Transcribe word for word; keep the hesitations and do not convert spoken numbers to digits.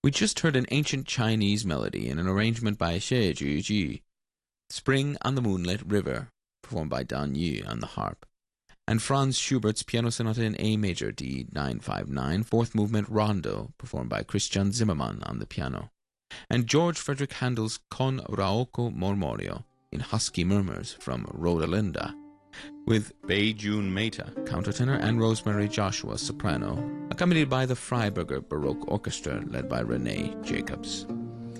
We just heard an ancient Chinese melody in an arrangement by Xie Juji, Spring on the Moonlit River, performed by Dan Yu on the harp, and Franz Schubert's Piano Sonata in A major, D nine five nine, fourth movement Rondo, performed by Christian Zimmermann on the piano, and George Frederick Handel's Con Rauco Mormorio in Husky Murmurs from Rodalinda, with Bei Jun Mehta, countertenor, and Rosemary Joshua, soprano, accompanied by the Freiburger Baroque Orchestra led by Renee Jacobs.